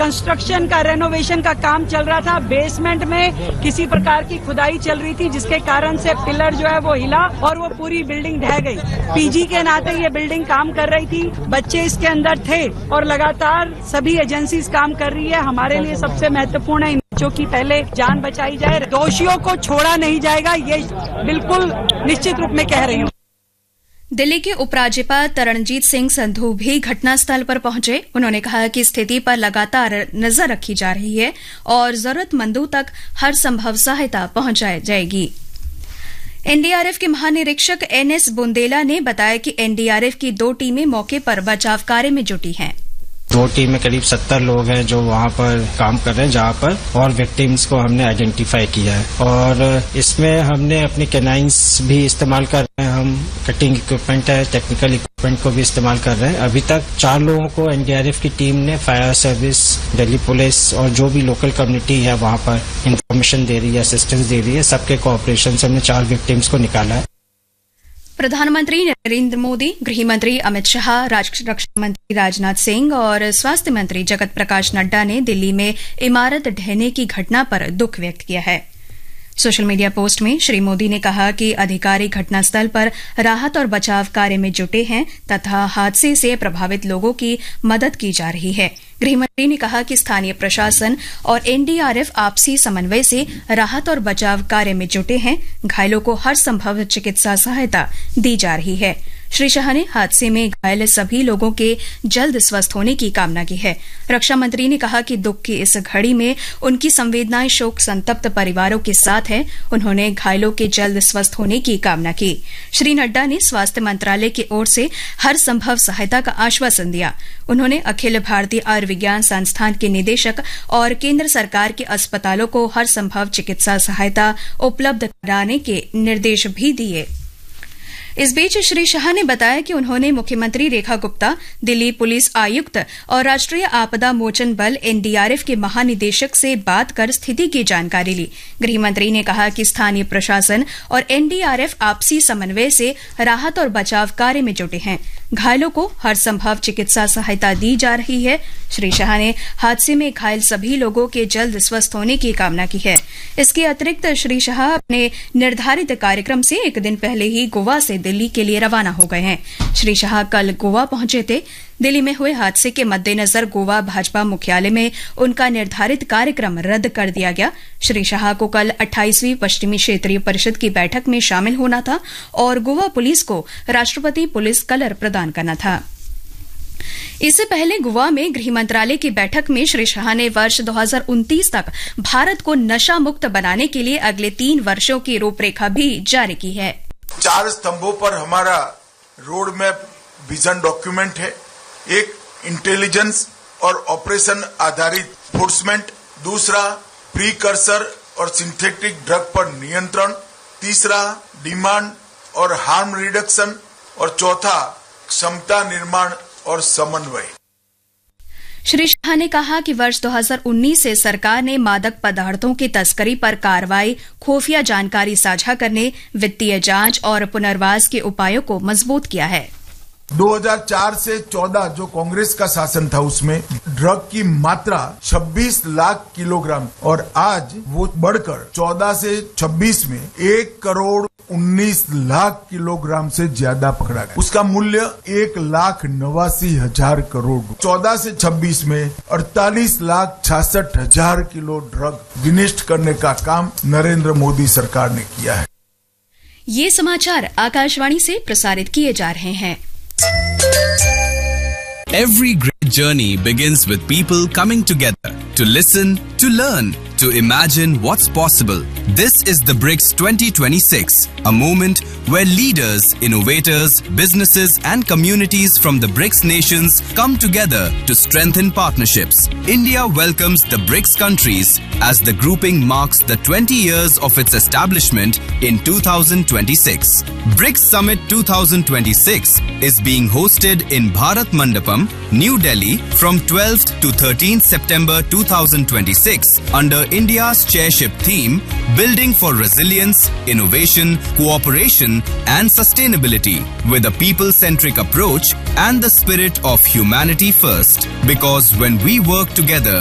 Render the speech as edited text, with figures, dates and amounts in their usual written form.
Construction का renovation का काम चल रहा था। बेसमेंट में किसी प्रकार की खुदाई चल रही थी, जिसके कारण से पिलर जो है वो हिला और वो पूरी बिल्डिंग ढह गई। पीजी के नाते ये बिल्डिंग काम कर रही थी, बच्चे इसके अंदर थे और लगातार सभी एजेंसीज काम कर रही है। हमारे लिए सबसे महत्वपूर्ण है बच्चों की पहले जान बचाई जाए, दोषियों को छोड़ा नहीं जाएगा, ये बिल्कुल निश्चित रूप में कह रही हूँ। दिल्ली के उपराज्यपाल तरणजीत सिंह संधू भी घटनास्थल पर पहुंचे। उन्होंने कहा कि स्थिति पर लगातार नजर रखी जा रही है और जरूरतमंदों तक हर संभव सहायता पहुंचाई जाएगी। एनडीआरएफ के महानिरीक्षक एनएस बुंदेला ने बताया कि एनडीआरएफ की 2 टीमें मौके पर बचाव कार्य में जुटी हैं। 2 टीम में करीब 70 लोग हैं जो वहाँ पर काम कर रहे हैं, जहाँ पर और विक्टिम्स को हमने आइडेंटिफाई किया है और इसमें हमने अपने कैनाइंस भी इस्तेमाल कर रहे हैं। हम कटिंग इक्विपमेंट है, टेक्निकल इक्विपमेंट को भी इस्तेमाल कर रहे हैं। अभी तक 4 लोगों को एनडीआरएफ की टीम ने, फायर सर्विस, दिल्ली पुलिस और जो भी लोकल कम्युनिटी है वहाँ पर इंफॉर्मेशन दे रही है, असिस्टेंस दे रही है, सबके कोऑपरेशन से हमने 4 विक्टिम्स को निकाला है। प्रधानमंत्री नरेंद्र मोदी, गृह मंत्री अमित शाह, रक्षा मंत्री राजनाथ सिंह और स्वास्थ्य मंत्री जगत प्रकाश नड्डा ने दिल्ली में इमारत ढहने की घटना पर दुख व्यक्त किया है। सोशल मीडिया पोस्ट में श्री मोदी ने कहा कि अधिकारी घटनास्थल पर राहत और बचाव कार्य में जुटे हैं तथा हादसे से प्रभावित लोगों की मदद की जा रही है। गृहमंत्री ने कहा कि स्थानीय प्रशासन और एनडीआरएफ आपसी समन्वय से राहत और बचाव कार्य में जुटे हैं। घायलों को हर संभव चिकित्सा सहायता दी जा रही है। श्री शाह ने हादसे में घायल सभी लोगों के जल्द स्वस्थ होने की कामना की है। रक्षा मंत्री ने कहा कि दुख की इस घड़ी में उनकी संवेदनाएं शोक संतप्त परिवारों के साथ है। उन्होंने घायलों के जल्द स्वस्थ होने की कामना की। श्री नड्डा ने स्वास्थ्य मंत्रालय की ओर से हर संभव सहायता का आश्वासन दिया। उन्होंने अखिल भारतीय आयुर्विज्ञान संस्थान के निदेशक और केंद्र सरकार के अस्पतालों को हर संभव चिकित्सा सहायता उपलब्ध कराने के निर्देश भी दिए। इस बीच श्री शाह ने बताया कि उन्होंने मुख्यमंत्री रेखा गुप्ता, दिल्ली पुलिस आयुक्त और राष्ट्रीय आपदा मोचन बल एनडीआरएफ के महानिदेशक से बात कर स्थिति की जानकारी ली। गृहमंत्री ने कहा कि स्थानीय प्रशासन और एनडीआरएफ आपसी समन्वय से राहत और बचाव कार्य में जुटे हैं। घायलों को हर संभव चिकित्सा सहायता दी जा रही है। श्री शाह ने हादसे में घायल सभी लोगों के जल्द स्वस्थ होने की कामना की है। इसके अतिरिक्त श्री शाह अपने निर्धारित कार्यक्रम से एक दिन पहले ही गोवा से दिल्ली के लिए रवाना हो गए हैं। श्री शाह कल गोवा पहुंचे थे। दिल्ली में हुए हादसे के मद्देनजर गोवा भाजपा मुख्यालय में उनका निर्धारित कार्यक्रम रद्द कर दिया गया। श्री शाह को कल 28वीं पश्चिमी क्षेत्रीय परिषद की बैठक में शामिल होना था और गोवा पुलिस को राष्ट्रपति पुलिस कलर प्रदान करना था। इससे पहले गोवा में गृह मंत्रालय की बैठक में श्री शाह ने वर्ष 2029 तक भारत को नशा मुक्त बनाने के लिए अगले 3 वर्षों की रूपरेखा भी जारी की है। 4 स्तंभों पर हमारा रोड मैप विजन डॉक्यूमेंट है। एक, इंटेलिजेंस और ऑपरेशन आधारित एनफोर्समेंट। दूसरा, प्रीकर्सर और सिंथेटिक ड्रग पर नियंत्रण। तीसरा, डिमांड और हार्म रिडक्शन। और चौथा, क्षमता निर्माण और समन्वय। श्री शाह ने कहा कि वर्ष 2019 से सरकार ने मादक पदार्थों की तस्करी पर कार्रवाई, खुफिया जानकारी साझा करने, वित्तीय जांच और पुनर्वास के उपायों को मजबूत किया है। 2004 से 14 जो कांग्रेस का शासन था उसमें ड्रग की मात्रा 26 लाख किलोग्राम और आज वो बढ़कर 14 से 26 में 1,19,00,000 किलोग्राम से ज्यादा पकड़ा गया। उसका मूल्य 1,89,000 करोड़। 14 से 26 में 48,66,000 किलो ड्रग विनिष्ट करने का काम नरेंद्र मोदी सरकार ने किया है। ये समाचार आकाशवाणी से प्रसारित किए जा रहे हैं। Every great journey begins with people coming together to listen, to learn, to imagine what's possible. This is the BRICS 2026, a moment where leaders, innovators, businesses and communities from the BRICS nations come together to strengthen partnerships. India welcomes the BRICS countries as the grouping marks the 20 years of its establishment in 2026. BRICS Summit 2026 is being hosted in Bharat Mandapam, New Delhi from 12th to 13th September 2026 under India's chairship theme Building for Resilience, Innovation, Cooperation and Sustainability with a people-centric approach and the spirit of humanity first. Because when we work together,